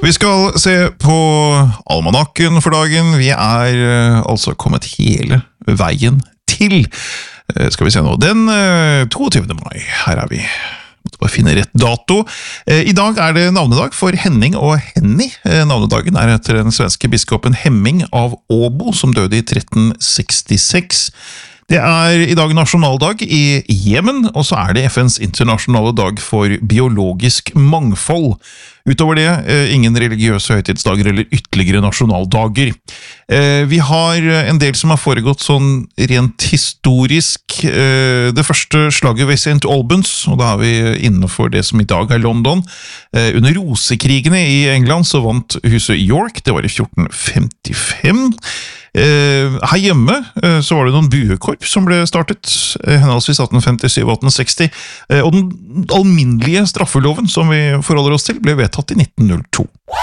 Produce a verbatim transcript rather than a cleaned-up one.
Vi skal se på almanakken for dagen. Vi er uh, altså kommet hele veien til, uh, skal vi se nå, den uh, toogtyvende mai. Her er vi. Måtte bare finne rett dato. Uh, I dag er det navnedag for Henning og Henny. Uh, navnedagen er etter den svenske biskopen Hemming av Åbo, som døde i tretten sekstiseks. Det er i dag nasjonaldag i Jemen, og så er det F N's internasjonale dag for biologisk mangfold. Utover det, ingen religiøse høytidsdager eller ytterligere nasjonaldager. Vi har en del som har foregått sånn rent historisk. Det første slaget ved Saint Albans, og da er vi innenfor det som i dag er London. Under rosekrigene i England så vant huset York, det var i fjorten femtifem. Her hjemme så var det noen buekorp som ble startet, henholdsvis atten femtisyv og atten seksti, og den alminnelige straffeloven som vi forholder oss til ble vedtatt i nitten null to.